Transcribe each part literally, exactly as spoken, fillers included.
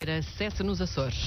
Sintra, sete nos Açores.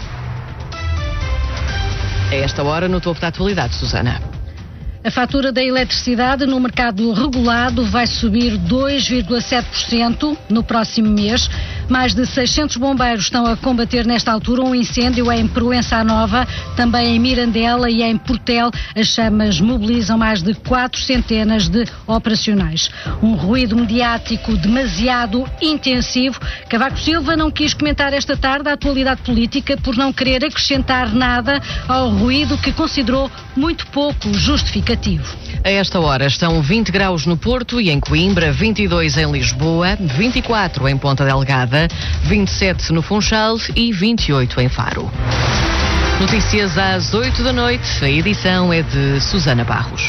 A esta hora, no topo da atualidade, Susana. A fatura da eletricidade no mercado regulado vai subir dois vírgula sete por cento no próximo mês. Mais de seiscentos bombeiros estão a combater nesta altura um incêndio em Proença Nova, também em Mirandela e em Portel. As chamas mobilizam mais de quatro centenas de operacionais. Um ruído mediático demasiado intensivo. Cavaco Silva não quis comentar esta tarde a atualidade política por não querer acrescentar nada ao ruído que considerou muito pouco justificativo. A esta hora estão vinte graus no Porto e em Coimbra, vinte e dois em Lisboa, vinte e quatro em Ponta Delgada, vinte e sete no Funchal e vinte e oito em Faro. Notícias às oito da noite, a edição é de Susana Barros.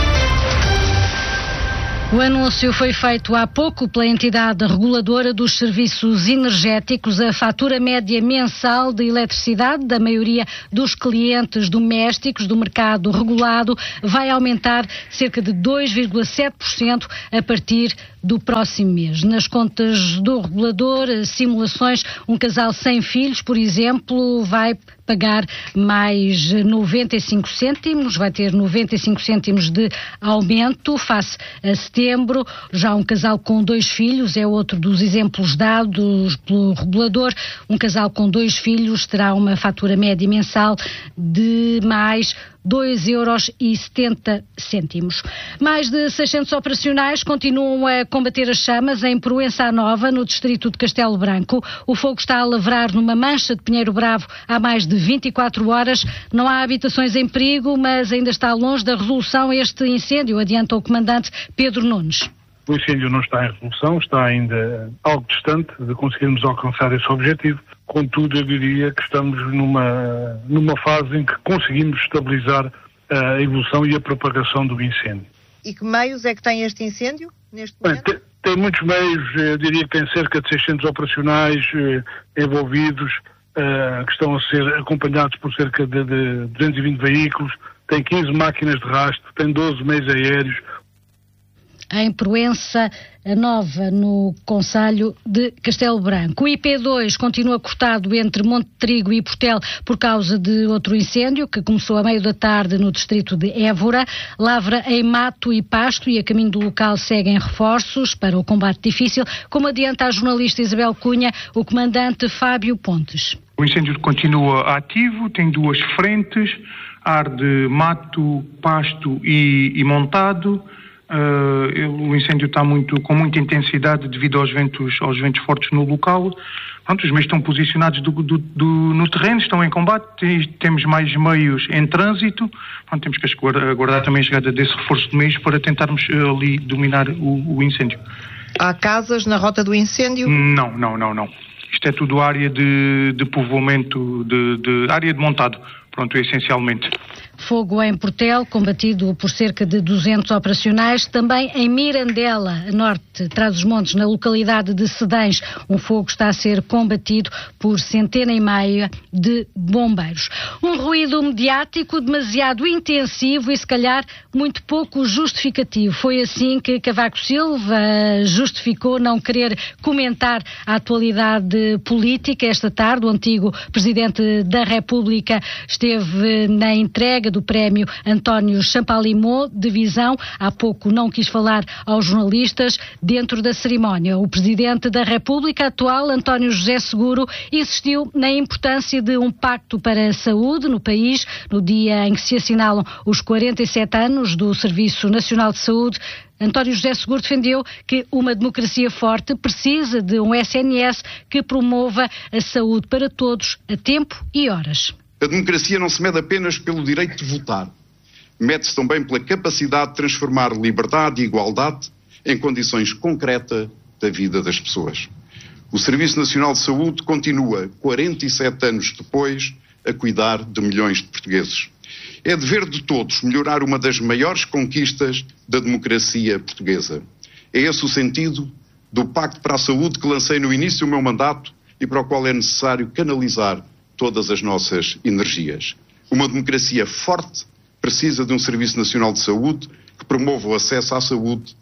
O anúncio foi feito há pouco pela entidade reguladora dos serviços energéticos. A fatura média mensal de eletricidade da maioria dos clientes domésticos do mercado regulado vai aumentar cerca de dois vírgula sete por cento a partir do próximo mês. Nas contas do regulador, simulações, um casal sem filhos, por exemplo, vai pagar mais noventa e cinco cêntimos, vai ter noventa e cinco cêntimos de aumento face a setembro. Já um casal com dois filhos é outro dos exemplos dados pelo regulador. Um casal com dois filhos terá uma fatura média mensal de mais dois euros e setenta cêntimos. Mais de seiscentos operacionais continuam a combater as chamas em Proença Nova, no distrito de Castelo Branco. O fogo está a lavrar numa mancha de Pinheiro Bravo há mais de vinte e quatro horas. Não há habitações em perigo, mas ainda está longe da resolução este incêndio, adianta o comandante Pedro Nunes. O incêndio não está em resolução, está ainda algo distante de conseguirmos alcançar esse objetivo. Contudo, eu diria que estamos numa, numa fase em que conseguimos estabilizar a evolução e a propagação do incêndio. E que meios é que tem este incêndio neste momento? Bem, tem, tem muitos meios, eu diria que tem cerca de seiscentos operacionais eh, envolvidos, eh, que estão a ser acompanhados por cerca de, de duzentos e vinte veículos, tem quinze máquinas de rastro, tem doze meios aéreos. Em Proença Nova, no concelho de Castelo Branco. O I P dois continua cortado entre Monte Trigo e Portel por causa de outro incêndio que começou a meio da tarde no distrito de Évora. Lavra em mato e pasto e a caminho do local seguem reforços para o combate difícil, como adianta a jornalista Isabel Cunha, o comandante Fábio Pontes. O incêndio continua ativo, tem duas frentes, arde mato, pasto e, e montado. Uh, o incêndio está muito, com muita intensidade devido aos ventos, aos ventos fortes no local. Pronto, os meios estão posicionados do, do, do, no terreno, estão em combate, tem, temos mais meios em trânsito. Pronto, temos que aguardar, aguardar também a chegada desse reforço de meios para tentarmos uh, ali dominar o, o incêndio. Há casas na rota do incêndio? Não, não, não, não. Isto é tudo área de, de povoamento, de, de área de montado, pronto, essencialmente. Fogo em Portel, combatido por cerca de duzentos operacionais. Também em Mirandela, a norte, Trás-os-Montes, na localidade de Sedães, um fogo está a ser combatido por centena e meia de bombeiros. Um ruído mediático demasiado intensivo e, se calhar, muito pouco justificativo. Foi assim que Cavaco Silva justificou não querer comentar a atualidade política. Esta tarde, o antigo Presidente da República esteve na entrega do prémio António Champalimau de Visão. Há pouco não quis falar aos jornalistas dentro da cerimónia. O Presidente da República atual, António José Seguro, insistiu na importância de um pacto para a saúde no país, no dia em que se assinalam os quarenta e sete anos do Serviço Nacional de Saúde. António José Seguro defendeu que uma democracia forte precisa de um S N S que promova a saúde para todos, a tempo e horas. A democracia não se mede apenas pelo direito de votar. Mede-se também pela capacidade de transformar liberdade e igualdade em condições concretas da vida das pessoas. O Serviço Nacional de Saúde continua, quarenta e sete anos depois, a cuidar de milhões de portugueses. É dever de todos melhorar uma das maiores conquistas da democracia portuguesa. É esse o sentido do Pacto para a Saúde que lancei no início do meu mandato e para o qual é necessário canalizar todas as nossas energias. Uma democracia forte precisa de um Serviço Nacional de Saúde que promova o acesso à saúde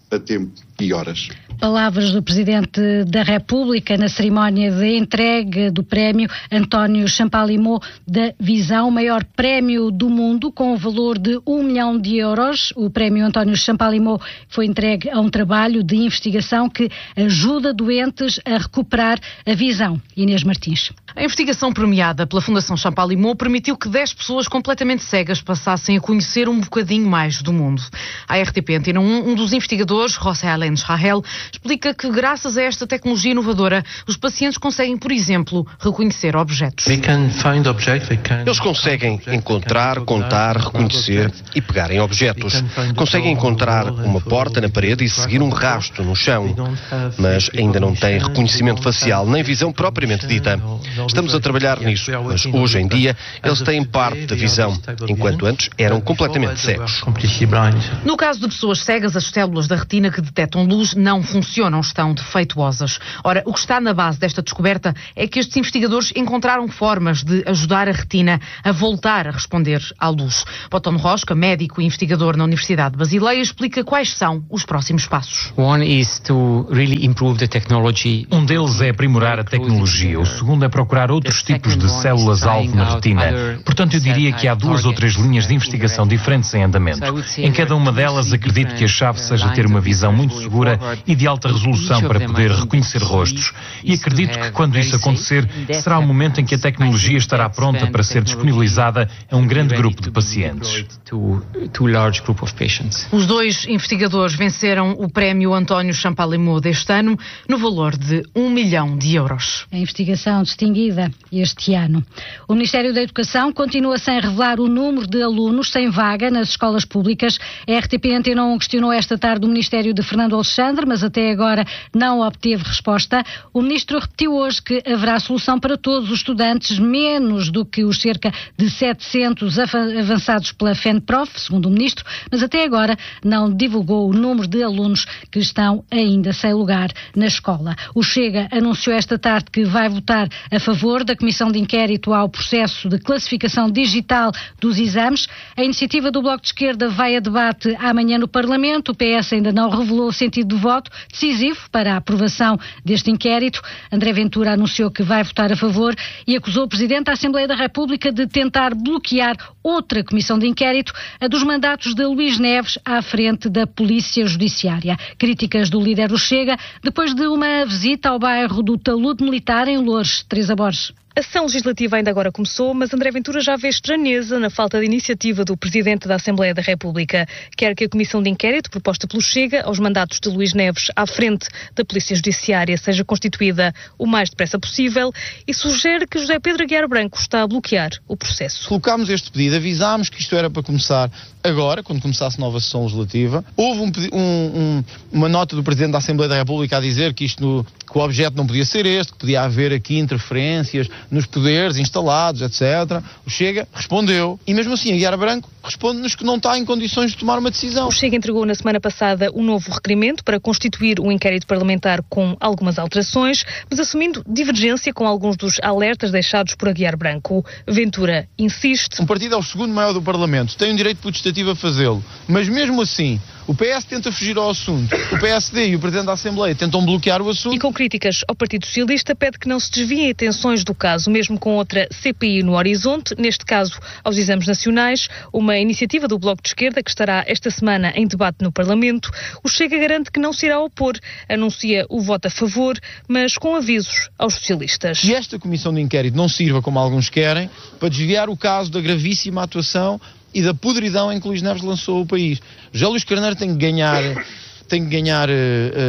a tempo e horas. Palavras do Presidente da República na cerimónia de entrega do prémio António Champalimau da Visão, o maior prémio do mundo, com o valor de um milhão de euros. O prémio António Champalimau foi entregue a um trabalho de investigação que ajuda doentes a recuperar a visão. Inês Martins. A investigação premiada pela Fundação Champalimau permitiu que dez pessoas completamente cegas passassem a conhecer um bocadinho mais do mundo. A R T P Antena um, um dos investigadores, José Alain Rahel, explica que graças a esta tecnologia inovadora, os pacientes conseguem, por exemplo, reconhecer objetos. Eles conseguem encontrar, contar, reconhecer e pegar em objetos. Conseguem encontrar uma porta na parede e seguir um rastro no chão, mas ainda não têm reconhecimento facial nem visão propriamente dita. Estamos a trabalhar nisso, mas hoje em dia eles têm parte da visão, enquanto antes eram completamente cegos. No caso de pessoas cegas, as células da retina que detectam luz não funcionam, estão defeituosas. Ora, o que está na base desta descoberta é que estes investigadores encontraram formas de ajudar a retina a voltar a responder à luz. Botón Rosca, médico e investigador na Universidade de Basileia, explica quais são os próximos passos. Um deles é aprimorar a tecnologia. O segundo é procurar outros tipos de células-alvo na retina. Portanto, eu diria que há duas ou três linhas de investigação diferentes em andamento. Em cada uma delas, acredito que a chave seja ter uma visão muito segura e de alta resolução para poder reconhecer rostos. E acredito que quando isso acontecer, será o momento em que a tecnologia estará pronta para ser disponibilizada a um grande grupo de pacientes. Os dois investigadores venceram o prémio António Champalimau deste ano no valor de um milhão de euros. A investigação distinguida este ano. O Ministério da Educação continua sem revelar o número de alunos sem vaga nas escolas públicas. A R T P Antena um questionou esta tarde o Ministério de Fernando Alexandre, mas até agora não obteve resposta. O Ministro repetiu hoje que haverá solução para todos os estudantes, menos do que os cerca de setecentos avançados pela FENPROF, segundo o Ministro, mas até agora não divulgou o número de alunos que estão ainda sem lugar na escola. O Chega anunciou esta tarde que vai votar a favor da Comissão de Inquérito ao processo de classificação digital dos exames. A iniciativa do Bloco de Esquerda vai a debate amanhã no Parlamento. O P S ainda não revelou o sentido do voto decisivo para a aprovação deste inquérito. André Ventura anunciou que vai votar a favor e acusou o Presidente da Assembleia da República de tentar bloquear outra comissão de inquérito, a dos mandatos de Luís Neves à frente da Polícia Judiciária. Críticas do líder do Chega depois de uma visita ao bairro do Talude Militar em Loures. Teresa Borges. A sessão legislativa ainda agora começou, mas André Ventura já vê estranheza na falta de iniciativa do Presidente da Assembleia da República. Quer que a comissão de inquérito proposta pelo Chega aos mandatos de Luís Neves à frente da Polícia Judiciária seja constituída o mais depressa possível e sugere que José Pedro Aguiar Branco está a bloquear o processo. Colocámos este pedido, avisámos que isto era para começar agora, quando começasse a nova sessão legislativa. Houve um, um, um, uma nota do Presidente da Assembleia da República a dizer que, isto no, que o objeto não podia ser este, que podia haver aqui interferências nos poderes instalados, etcétera. O Chega respondeu e mesmo assim Aguiar Branco responde-nos que não está em condições de tomar uma decisão. O Chega entregou na semana passada um novo requerimento para constituir um inquérito parlamentar com algumas alterações, mas assumindo divergência com alguns dos alertas deixados por Aguiar Branco. Ventura insiste. Um partido é o segundo maior do Parlamento, tem o direito potestativo a fazê-lo, mas mesmo assim o P S tenta fugir ao assunto, o P S D e o Presidente da Assembleia tentam bloquear o assunto. E com críticas ao Partido Socialista, pede que não se desviem atenções do caso, mesmo com outra C P I no horizonte, neste caso aos exames nacionais, uma iniciativa do Bloco de Esquerda que estará esta semana em debate no Parlamento. O Chega garante que não se irá opor, anuncia o voto a favor, mas com avisos aos socialistas. E esta comissão de inquérito não sirva, como alguns querem, para desviar o caso da gravíssima atuação e da podridão em que Luís Neves lançou o país. Já Luís Carneiro tem que ganhar, tem que ganhar uh,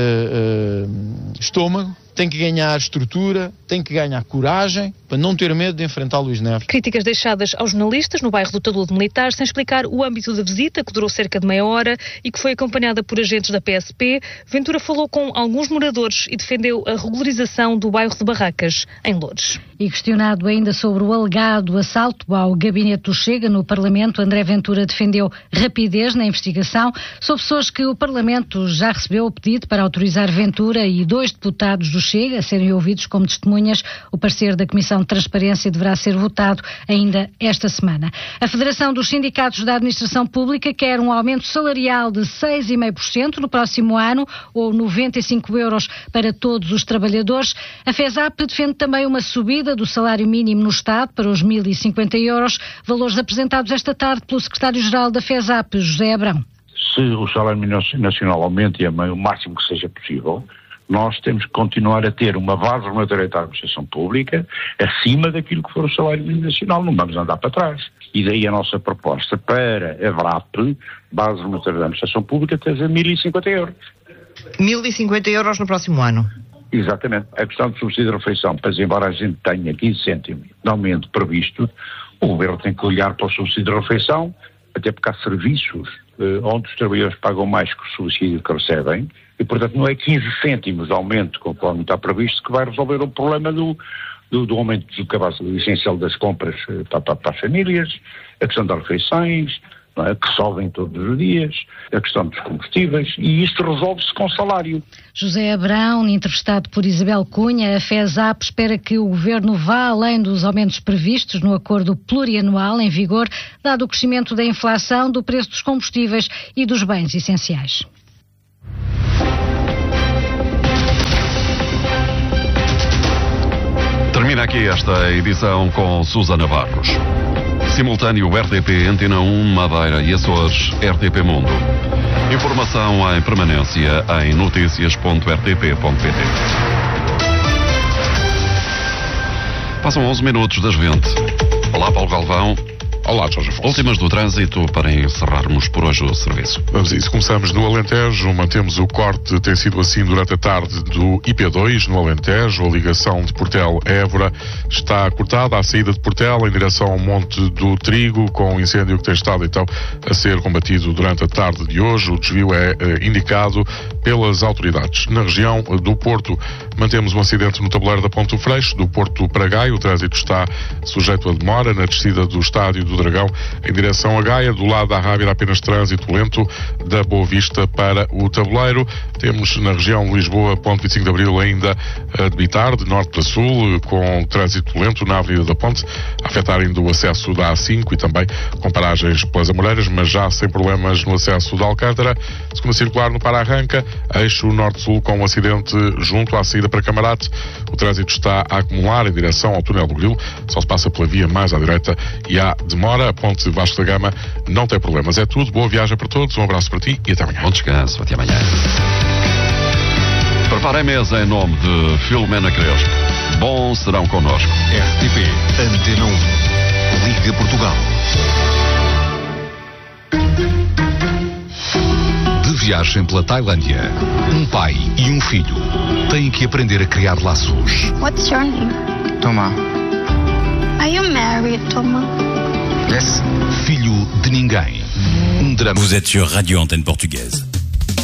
uh, uh, estômago, tem que ganhar estrutura, tem que ganhar coragem para não ter medo de enfrentar Luís Neves. Críticas deixadas aos jornalistas no bairro do Talude Militar, sem explicar o âmbito da visita, que durou cerca de meia hora e que foi acompanhada por agentes da P S P. Ventura falou com alguns moradores e defendeu a regularização do bairro de Barracas, em Loures. E questionado ainda sobre o alegado assalto ao gabinete do Chega no Parlamento, André Ventura defendeu rapidez na investigação. Soube-se hoje que o Parlamento já recebeu o pedido para autorizar Ventura e dois deputados do Chega a serem ouvidos como testemunhas. O parecer da Comissão de Transparência deverá ser votado ainda esta semana. A Federação dos Sindicatos da Administração Pública quer um aumento salarial de seis vírgula cinco por cento no próximo ano, ou noventa e cinco euros para todos os trabalhadores. A FESAP defende também uma subida do salário mínimo no Estado para os mil e cinquenta euros, valores apresentados esta tarde pelo secretário-geral da FESAP, José Abrão. Se o salário mínimo nacional aumente o máximo que seja possível, nós temos que continuar a ter uma base regulatória da administração pública acima daquilo que for o salário mínimo nacional, não vamos andar para trás. E daí a nossa proposta para a V R A P, base regulatória da administração pública, ter mil e cinquenta euros. mil e cinquenta euros no próximo ano. Exatamente. A questão do subsídio de refeição, pois embora a gente tenha quinze cêntimos de aumento previsto, o governo tem que olhar para o subsídio de refeição, até porque há serviços eh, onde os trabalhadores pagam mais que o subsídio que recebem, e portanto não é quinze cêntimos de aumento, conforme está previsto, que vai resolver o problema do, do, do aumento do cabaz essencial das compras eh, para, para, para as famílias, a questão das refeições, não é, que sobem todos os dias, a questão dos combustíveis, e isto resolve-se com salário. José Abrão, entrevistado por Isabel Cunha, a FESAP espera que o Governo vá além dos aumentos previstos no acordo plurianual em vigor, dado o crescimento da inflação, do preço dos combustíveis e dos bens essenciais. Termina aqui esta edição com Susana Barros. Simultâneo R T P Antena um, Madeira e Açores, R T P Mundo. Informação em permanência em notícias ponto r t p ponto p t. Passam onze minutos das vinte. Olá, Paulo Galvão. Olá, Jorge Afonso. Últimas do trânsito para encerrarmos por hoje o serviço. Vamos a isso. Começamos no Alentejo. Mantemos o corte, tem sido assim durante a tarde, do I P dois no Alentejo. A ligação de Portel a Évora está cortada à saída de Portel em direção ao Monte do Trigo, com o incêndio que tem estado então a ser combatido durante a tarde de hoje. O desvio é eh, indicado pelas autoridades. Na região do Porto, mantemos um acidente no tabuleiro da Ponte do Freixo, do Porto para Gaia. O trânsito está sujeito a demora na descida do estádio do Dragão em direção a Gaia. Do lado da Rábida apenas trânsito lento da Boa Vista para o tabuleiro. Temos na região de Lisboa, ponto vinte e cinco de Abril, ainda a debitar de norte para sul, com trânsito lento na Avenida da Ponte, a afetar ainda o acesso da A cinco e também com paragens pelas Amoreiras, mas já sem problemas no acesso da Alcântara. Segunda circular no Para-Arranca, eixo norte-sul com um acidente junto à saída para Camarate. O trânsito está a acumular em direção ao túnel do Grilo, só se passa pela via mais à direita e há demora. A ponte Vasco da Gama não tem problemas. É tudo. Boa viagem para todos. Um abraço para ti e até amanhã. Bom descanso. Até amanhã. Preparem a mesa em nome de Filomena Crespo. Bom serão connosco. R T P Antena um. Liga Portugal. De viagem pela Tailândia, um pai e um filho têm que aprender a criar laços. What's your name? Thomas. Are you married, Thomas? Yes. Filho de ninguém. Um drama. Vous êtes sur Radio Antenne Portugaise.